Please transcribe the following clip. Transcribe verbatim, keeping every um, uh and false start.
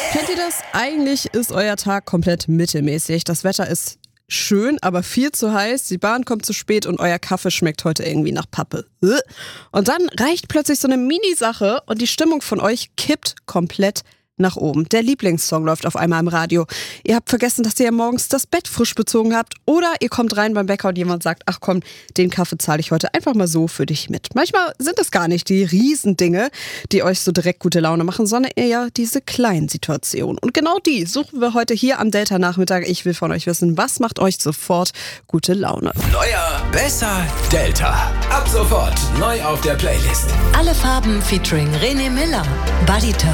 Kennt ihr das? Eigentlich ist euer Tag komplett mittelmäßig. Das Wetter ist schön, aber viel zu heiß. Die Bahn kommt zu spät und euer Kaffee schmeckt heute irgendwie nach Pappe. Und dann reicht plötzlich so eine Mini-Sache und die Stimmung von euch kippt komplett nach oben. Der Lieblingssong läuft auf einmal im Radio. Ihr habt vergessen, dass ihr morgens das Bett frisch bezogen habt. Oder ihr kommt rein beim Bäcker und jemand sagt, ach komm, den Kaffee zahle ich heute einfach mal so für dich mit. Manchmal sind es gar nicht die Riesendinge, die euch so direkt gute Laune machen, sondern eher diese kleinen Situationen. Und genau die suchen wir heute hier am Delta-Nachmittag. Ich will von euch wissen, was macht euch sofort gute Laune? Neuer, besser, Delta. Ab sofort neu auf der Playlist. Alle Farben featuring René Miller. Bodytone.